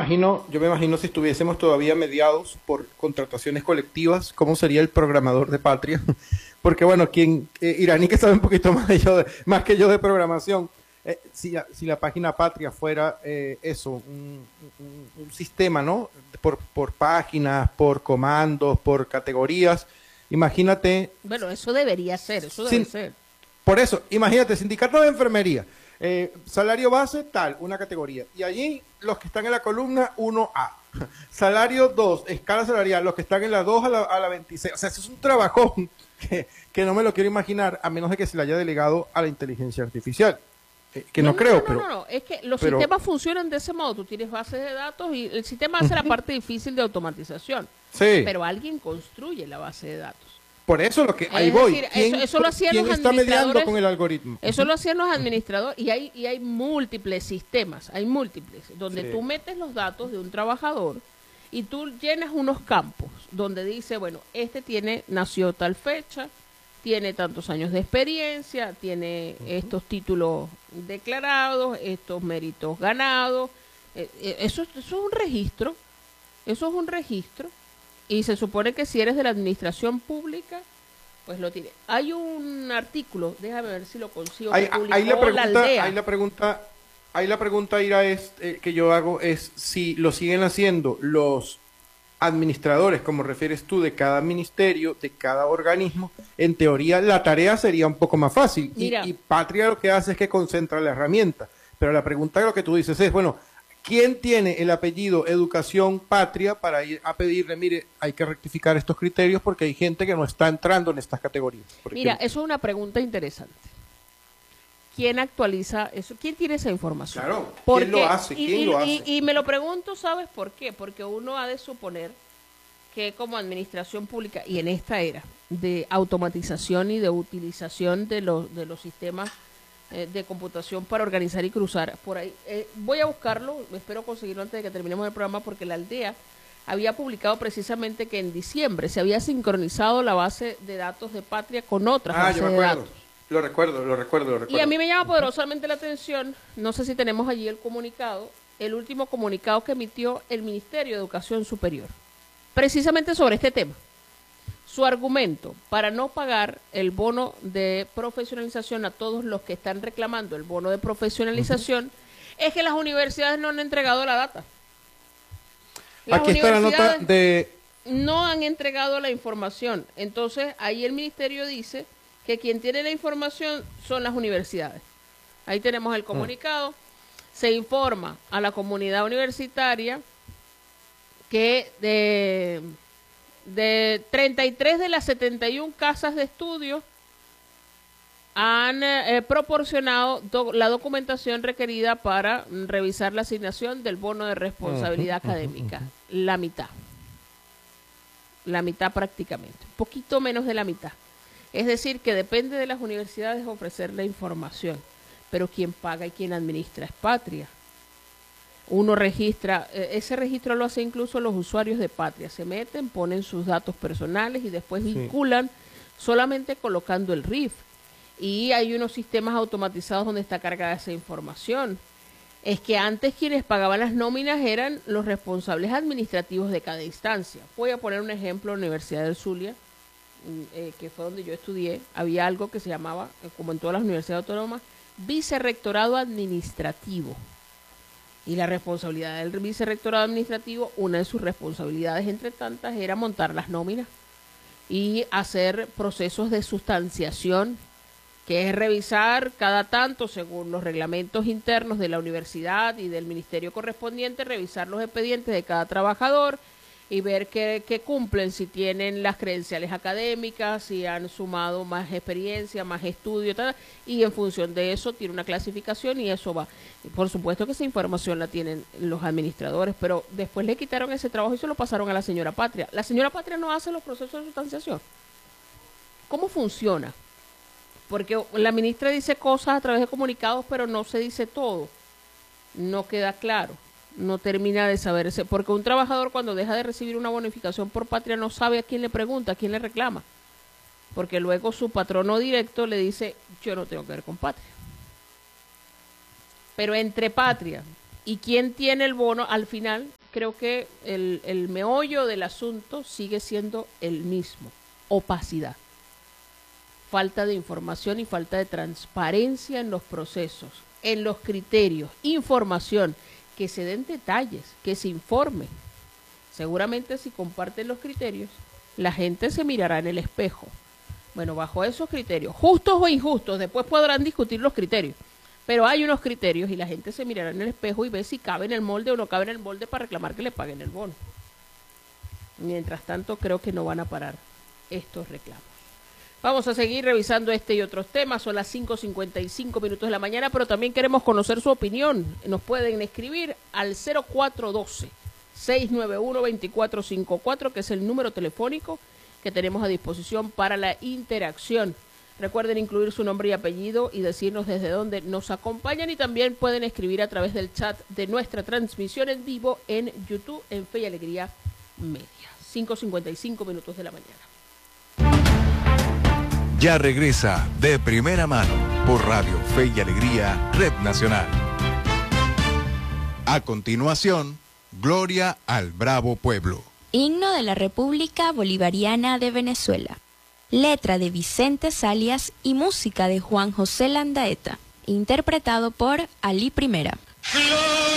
yo me imagino si estuviésemos todavía mediados por contrataciones colectivas, ¿cómo sería el programador de Patria? Porque bueno, Iraní que sabe un poquito más, más que yo de programación, si la página Patria fuera un sistema, ¿no? Por páginas, por comandos, por categorías, imagínate. Bueno, eso debería ser, eso debe ser. Por eso, imagínate, sindicato de enfermería, salario base, tal, una categoría. Y allí, los que están en la columna 1A. Salario 2, escala salarial, los que están en la 2 a la 26. O sea, eso es un trabajón que no me lo quiero imaginar, a menos de que se le haya delegado a la inteligencia artificial. No creo, pero... No, es que los sistemas funcionan de ese modo. Tú tienes bases de datos y el sistema hace la parte difícil de automatización. Sí. Pero alguien construye la base de datos. Por eso ahí voy. Decir, eso lo hacían ¿Quién los está mediando administradores con el algoritmo? Eso lo hacían los administradores y hay múltiples sistemas, hay múltiples, donde tú metes los datos de un trabajador y tú llenas unos campos donde dice, bueno, nació tal fecha, tiene tantos años de experiencia, tiene estos títulos declarados, estos méritos ganados. Eso es un registro, y se supone que si eres de la administración pública, pues lo tiene. Hay un artículo, déjame ver si lo consigo, que publicó La Aldea. Ahí la pregunta, Ira, que yo hago es si lo siguen haciendo los administradores, como refieres tú, de cada ministerio, de cada organismo. En teoría, la tarea sería un poco más fácil. Y Patria lo que hace es que concentra la herramienta. Pero la pregunta, lo que tú dices es, bueno, ¿quién tiene el apellido Educación Patria para ir a pedirle, mire, hay que rectificar estos criterios porque hay gente que no está entrando en estas categorías? Mira, eso es una pregunta interesante. ¿Quién actualiza eso? ¿Quién tiene esa información? Claro, ¿quién lo hace? Y me lo pregunto, ¿sabes por qué? Porque uno ha de suponer que como administración pública, y en esta era de automatización y de utilización de los sistemas de computación para organizar y cruzar por ahí. Voy a buscarlo, espero conseguirlo antes de que terminemos el programa, porque La Aldea había publicado precisamente que en diciembre se había sincronizado la base de datos de Patria con otras bases de datos. Lo recuerdo. Y a mí me llama poderosamente la atención, no sé si tenemos allí el comunicado, el último comunicado que emitió el Ministerio de Educación Superior, precisamente sobre este tema. Su argumento para no pagar el bono de profesionalización a todos los que están reclamando el bono de profesionalización es que las universidades no han entregado la data. Aquí está la nota de... No han entregado la información. Entonces, ahí el ministerio dice que quien tiene la información son las universidades. Ahí tenemos el comunicado. Se informa a la comunidad universitaria que de 33 de las 71 casas de estudio han proporcionado la documentación requerida para revisar la asignación del bono de responsabilidad académica. La mitad prácticamente, un poquito menos de la mitad. Es decir, que depende de las universidades ofrecer la información, pero quien paga y quien administra es Patria. Uno registra, ese registro lo hacen incluso los usuarios de Patria, se meten, ponen sus datos personales y después vinculan solamente colocando el RIF. Y hay unos sistemas automatizados donde está cargada esa información. Es que antes quienes pagaban las nóminas eran los responsables administrativos de cada instancia. Voy a poner un ejemplo, la Universidad del Zulia, que fue donde yo estudié, había algo que se llamaba, como en todas las universidades autónomas, vicerrectorado administrativo. Y la responsabilidad del vicerrectorado administrativo, una de sus responsabilidades entre tantas, era montar las nóminas y hacer procesos de sustanciación, que es revisar cada tanto, según los reglamentos internos de la universidad y del ministerio correspondiente, revisar los expedientes de cada trabajador y ver que cumplen, si tienen las credenciales académicas, si han sumado más experiencia, más estudio, tal, y en función de eso tiene una clasificación y eso va. Y por supuesto que esa información la tienen los administradores, pero después le quitaron ese trabajo y se lo pasaron a la señora Patria. La señora Patria no hace los procesos de sustanciación. ¿Cómo funciona? Porque la ministra dice cosas a través de comunicados, pero no se dice todo. No queda claro. No termina de saberse, porque un trabajador cuando deja de recibir una bonificación por Patria no sabe a quién le pregunta, a quién le reclama, porque luego su patrono directo le dice, yo no tengo que ver con Patria. Pero entre Patria, ¿Y quién tiene el bono? Al final, creo que el meollo del asunto sigue siendo el mismo: opacidad, falta de información y falta de transparencia en los procesos, en los criterios, información, que se den detalles, que se informe. Seguramente si comparten los criterios, la gente se mirará en el espejo. Bueno, bajo esos criterios, justos o injustos, después podrán discutir los criterios, pero hay unos criterios y la gente se mirará en el espejo y ve si cabe en el molde o no cabe en el molde para reclamar que le paguen el bono. Mientras tanto, creo que no van a parar estos reclamos. Vamos a seguir revisando este y otros temas. Son las 5:55 minutos de la mañana, pero también queremos conocer su opinión. Nos pueden escribir al 0412-691-2454, que es el número telefónico que tenemos a disposición para la interacción. Recuerden incluir su nombre y apellido y decirnos desde dónde nos acompañan, y también pueden escribir a través del chat de nuestra transmisión en vivo en YouTube, en Fe y Alegría Media. 5:55 minutos de la mañana. Ya regresa De Primera Mano por Radio Fe y Alegría, Red Nacional. A continuación, Gloria al Bravo Pueblo. Himno de la República Bolivariana de Venezuela. Letra de Vicente Salias y música de Juan José Landaeta. Interpretado por Ali Primera.